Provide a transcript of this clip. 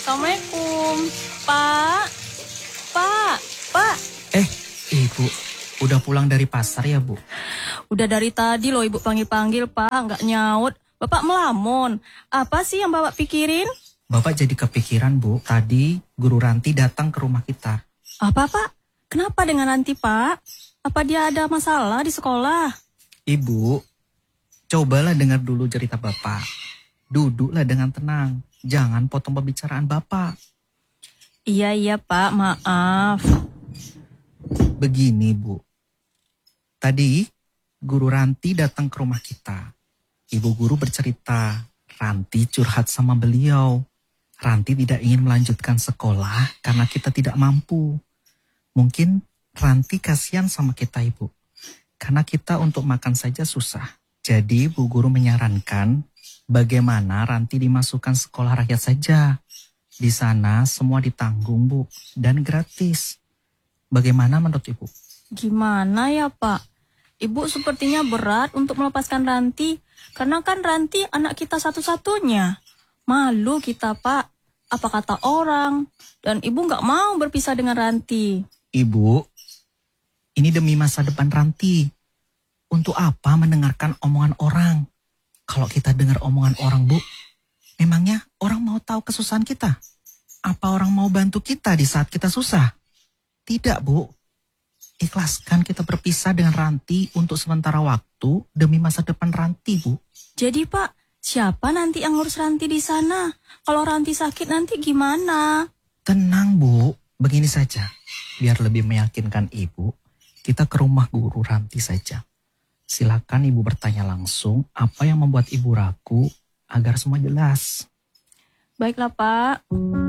Assalamualaikum. Pak. Pak. Ibu, udah pulang dari pasar ya, Bu? Udah dari tadi loh ibu panggil-panggil, Pak. Nggak nyaut. Bapak melamun. Apa sih yang Bapak pikirin? Bapak jadi kepikiran, Bu. Tadi Guru Ranti datang ke rumah kita. Apa, Pak? Kenapa dengan Ranti, Pak? Apa dia ada masalah di sekolah? Ibu, cobalah dengar dulu cerita Bapak. Duduklah dengan tenang. Jangan potong pembicaraan Bapak. Iya, Pak. Maaf. Begini, Bu. Tadi Guru Ranti datang ke rumah kita. Ibu guru bercerita, Ranti curhat sama beliau. Ranti tidak ingin melanjutkan sekolah karena kita tidak mampu. Mungkin Ranti kasihan sama kita, Ibu. Karena kita untuk makan saja susah. Jadi Bu Guru menyarankan bagaimana Ranti dimasukkan sekolah rakyat saja. Di sana semua ditanggung, Bu, dan gratis. Bagaimana menurut Ibu? Gimana ya, Pak? Ibu sepertinya berat untuk melepaskan Ranti. Karena kan Ranti anak kita satu-satunya. Malu kita, Pak. Apa kata orang? Dan Ibu nggak mau berpisah dengan Ranti. Ibu, ini demi masa depan Ranti. Untuk apa mendengarkan omongan orang? Kalau kita dengar omongan orang, Bu, memangnya orang mau tahu kesusahan kita? Apa orang mau bantu kita di saat kita susah? Tidak, Bu. Ikhlaskan kita berpisah dengan Ranti untuk sementara waktu demi masa depan Ranti, Bu. Jadi, Pak, siapa nanti yang ngurus Ranti di sana? Kalau Ranti sakit nanti gimana? Tenang, Bu. Begini saja. Biar lebih meyakinkan Ibu, kita ke rumah guru Ranti saja. Silakan Ibu bertanya langsung apa yang membuat Ibu ragu agar semua jelas. Baiklah, Pak.